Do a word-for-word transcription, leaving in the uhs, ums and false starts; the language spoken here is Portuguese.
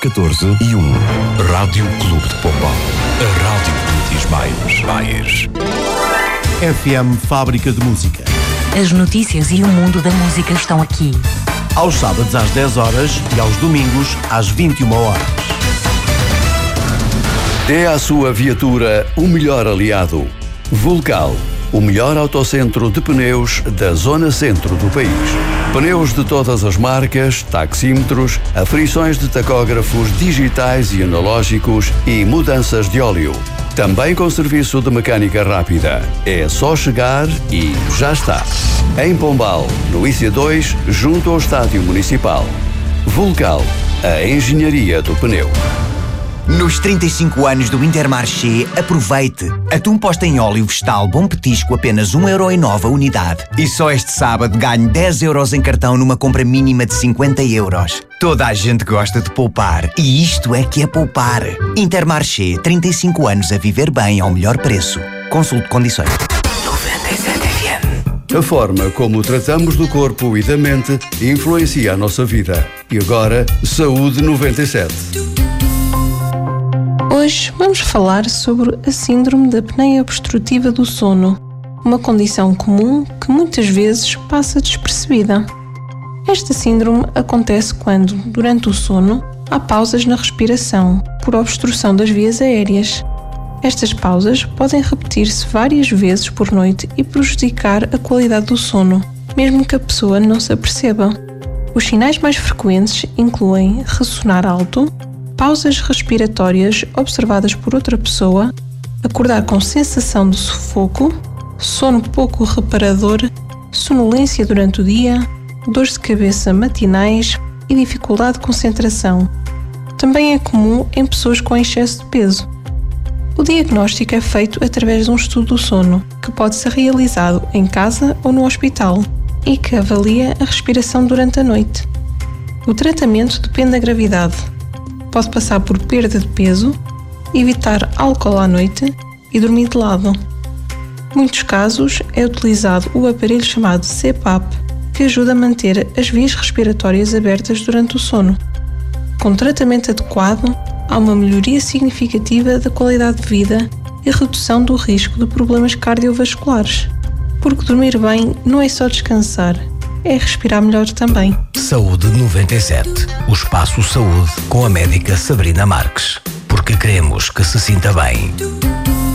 catorze e um. Rádio Clube de Pombal. A rádio que diz mais. mais. F M Fábrica de Música. As notícias e o mundo da música estão aqui. Aos sábados às dez horas e aos domingos às vinte e uma horas. Dê à sua viatura o melhor aliado. Vulcal, o melhor autocentro de pneus da zona centro do país. Pneus de todas as marcas, taxímetros, aferições de tacógrafos digitais e analógicos e mudanças de óleo. Também com serviço de mecânica rápida. É só chegar e já está. Em Pombal, no I C dois, junto ao Estádio Municipal. Vulcal, a engenharia do pneu. Nos trinta e cinco anos do Intermarché, aproveite! Atum posto em óleo vegetal Bom Petisco apenas um euro e nove a unidade. E só este sábado ganhe dez euros em cartão numa compra mínima de cinquenta euros. Toda a gente gosta de poupar. E isto é que é poupar. Intermarché, trinta e cinco anos a viver bem ao melhor preço. Consulte condições. noventa e sete F M. A forma como tratamos do corpo e da mente influencia a nossa vida. E agora, Saúde noventa e sete. Hoje vamos falar sobre a síndrome da apneia obstrutiva do sono, uma condição comum que muitas vezes passa despercebida. Esta síndrome acontece quando, durante o sono, há pausas na respiração, por obstrução das vias aéreas. Estas pausas podem repetir-se várias vezes por noite e prejudicar a qualidade do sono, mesmo que a pessoa não se aperceba. Os sinais mais frequentes incluem ressonar alto, pausas respiratórias observadas por outra pessoa, acordar com sensação de sufoco, sono pouco reparador, sonolência durante o dia, dores de cabeça matinais e dificuldade de concentração. Também é comum em pessoas com excesso de peso. O diagnóstico é feito através de um estudo do sono, que pode ser realizado em casa ou no hospital e que avalia a respiração durante a noite. O tratamento depende da gravidade. Pode passar por perda de peso, evitar álcool à noite e dormir de lado. Em muitos casos é utilizado o aparelho chamado C PAP, que ajuda a manter as vias respiratórias abertas durante o sono. Com tratamento adequado, há uma melhoria significativa da qualidade de vida e redução do risco de problemas cardiovasculares. Porque dormir bem não é só descansar, é respirar melhor também. Saúde noventa e sete. O espaço Saúde com a médica Sabrina Marques. Porque queremos que se sinta bem.